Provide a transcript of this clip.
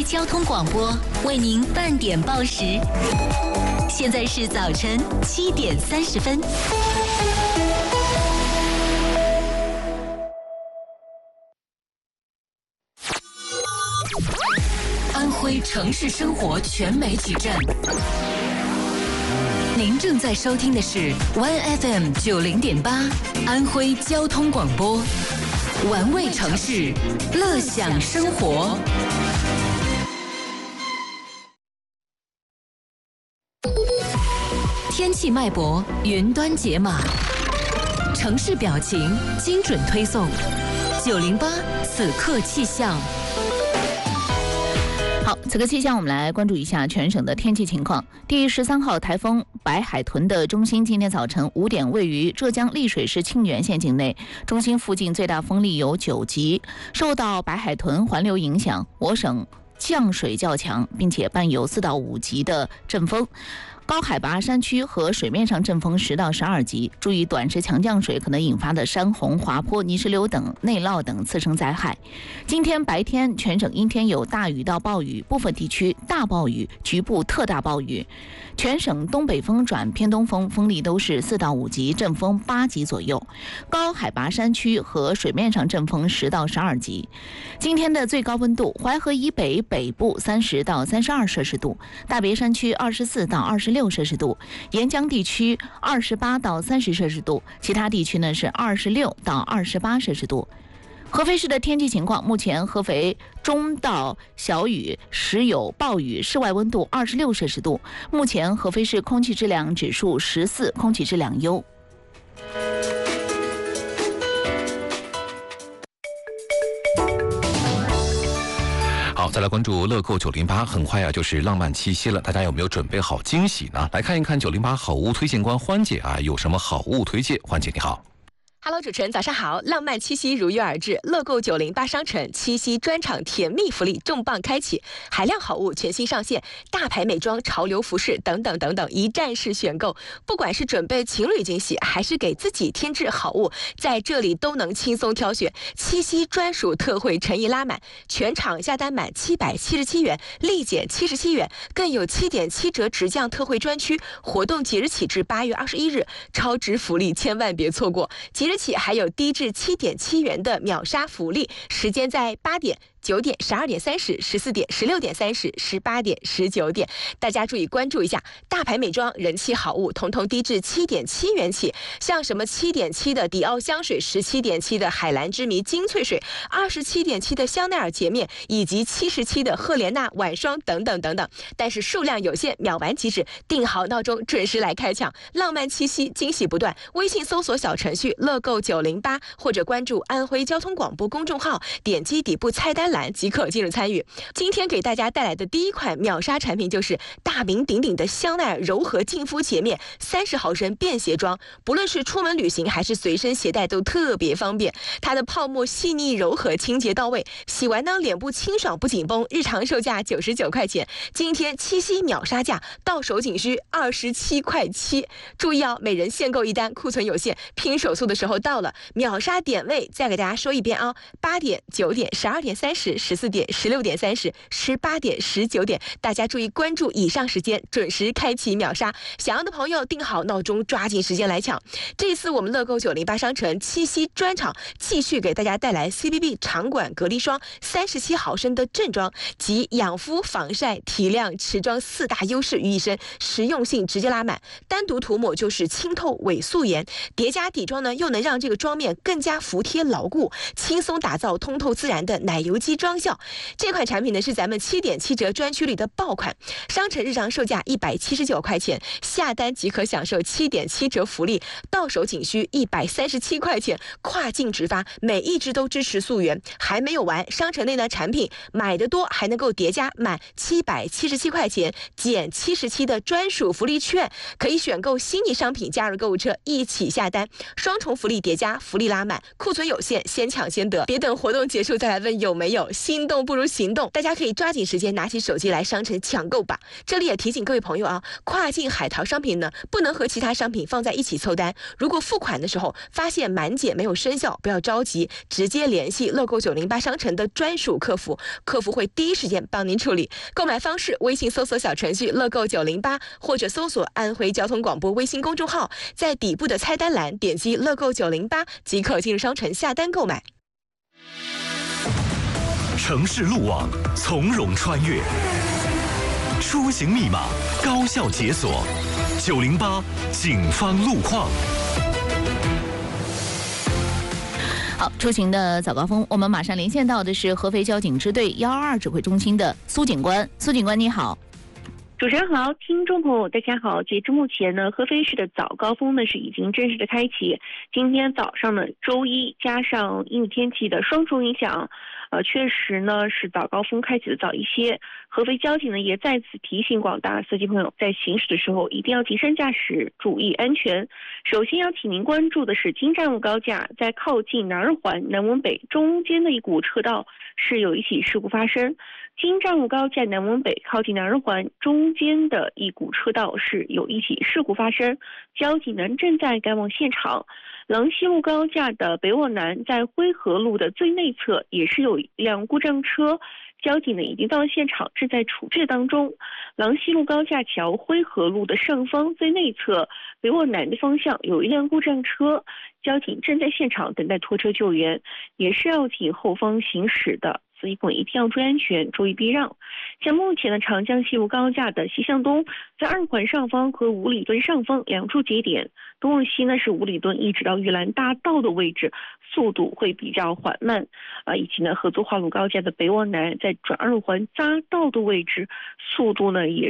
交通广播为您半点报时，现在是早晨7点30分。安徽城市生活全媒体站，您正在收听的是 OneFM 90.8安徽交通广播，玩味城市，乐享生活。天气脉搏，云端解码，城市表情，精准推送。908此刻气象。 好，此刻气象我们来关注一下全省的天气情况。第13号台风白海豚的中心今天早晨5点位于浙江丽水市清源县境内，中心附近最大风力有9级。受到白海豚环流影响，我省降水较强，并且伴有4到5级的阵风。高海拔山区和水面上阵风10到12级，注意短时强降水可能引发的山洪、滑坡、泥石流等内涝等次生灾害。今天白天全省阴天有大雨到暴雨，部分地区大暴雨，局部特大暴雨。全省东北风转偏东风，风力都是4到5级，阵风8级左右。高海拔山区和水面上阵风10到12级。今天的最高温度，淮河以北北部30到32摄氏度，大别山区24到26摄氏度，沿江地区28到30摄氏度，其他地区呢是26到28摄氏度。合肥市的天气情况，目前合肥中到小雨，时有暴雨，室外温度26摄氏度。目前合肥市空气质量指数14，空气质量优。 好，再来关注乐购908，很快啊就是浪漫七夕了，大家有没有准备好惊喜呢？来看一看908好物推荐官欢姐啊有什么好物推荐？欢姐你好。 Hello， 主持人早上好！浪漫七夕如约而至，乐购908商城七夕专场甜蜜福利重磅开启，海量好物全新上线，大牌美妆、潮流服饰等等等等，一站式选购。不管是准备情侣惊喜，还是给自己添置好物，在这里都能轻松挑选。七夕专属特惠诚意拉满，全场下单满777元，立减77元，更有7.7折直降特惠专区。活动即日起至8月21日，超值福利千万别错过！即日起还有低至7.7元的秒杀福利，时间在8点、9点、12点30、14点、16点30、18点、19点，大家注意关注一下。大牌美妆、人气好物，统统低至7.7元起，像什么7.7的迪奥香水、17.7的海蓝之谜精粹水、27.7的香奈儿洁面，以及77的赫莲娜晚霜等等等等。但是数量有限，秒完即止，定好闹钟，准时来开抢。浪漫七夕，惊喜不断。微信搜索小程序乐购908，或者关注安徽交通广播公众号，点击底部菜单栏即可进入参与。今天给大家带来的第一款秒杀产品就是大名鼎鼎的香奈儿柔和净肤洁面30毫升便携装，不论是出门旅行还是随身携带都特别方便。它的泡沫细腻柔和，清洁到位，洗完呢脸部清爽不紧绷。日常售价99块钱，今天七夕秒杀价，到手仅需27块7。注意哦，每人限购一单，库存有限，拼手速的时候到了。秒杀点位再给大家说一遍啊，8点、9点、12点30、14点、16点30、18点、19点，大家注意关注以上时间，准时开启秒杀。想要的朋友定好闹钟，抓紧时间来抢。这次我们乐购908商城七夕专场继续给大家带来 CBB 长管隔离霜37毫升的正装，集养肤、防晒、提亮、持妆4大优势于一身，实用性直接拉满。单独涂抹就是清透伪素颜，叠加底妆呢又能让这个妆面更加服帖牢固，轻松打造通透自然的奶油肌妆效。这款产品呢是咱们7.7折专区里的爆款，商城日常售价179块钱，下单即可享受7.7折福利，到手仅需137块钱，跨境直发，每一支都支持溯源。还没有完，商城内的产品买得多还能够叠加满777块钱减77的专属福利券，可以选购心仪商品加入购物车一起下单，双重福利叠加，福利拉满，库存有限，先抢先得，别等活动结束再来问有没有。 有心动不如行动，大家可以抓紧时间拿起手机来商城抢购吧。这里也提醒各位朋友啊，跨境海淘商品呢不能和其他商品放在一起凑单。如果付款的时候发现满减没有生效，不要着急，直接联系乐购908商城的专属客服，客服会第一时间帮您处理。购买方式：微信搜索小程序乐购908，或者搜索安徽交通广播微信公众号，在底部的菜单栏点击乐购908即可进入商城下单购买。 城市路网从容穿越，出行密码高效解锁，908警方路况。 好，出行的早高峰，我们马上连线到的是合肥交警支队122指挥中心的苏警官。苏警官你好。 主持人好，听众朋友大家好。截至目前呢，合肥市的早高峰呢是已经正式的开启。今天早上呢，周一加上阴雨天气的双重影响，确实呢是早高峰开启的早一些。合肥交警呢也再次提醒广大司机朋友，在行驶的时候一定要谨慎驾驶，注意安全。首先要请您关注的是京站务高架在靠近南二环南文北中间的一股车道是有一起事故发生。京站务高架南文北靠近南二环中间的一股车道是有一起事故发生，交警呢正在赶往现场。郎西路高架的北往南，在辉河路的最内侧也是有一辆故障车，交警呢已经到了现场，正在处置当中。郎西路高架桥辉河路的上方最内侧北往南的方向有一辆故障车，交警正在现场等待拖车救援，也是要请后方行驶的司机朋友一定要注意安全，注意避让。像目前的长江西路高架的西向东，在二环上方和五里墩上方两处节点，东往西呢是五里墩一直到玉兰大道的位置，速度会比较缓慢以及呢合作化路高架的北往南，在转二环匝道的位置，速度呢也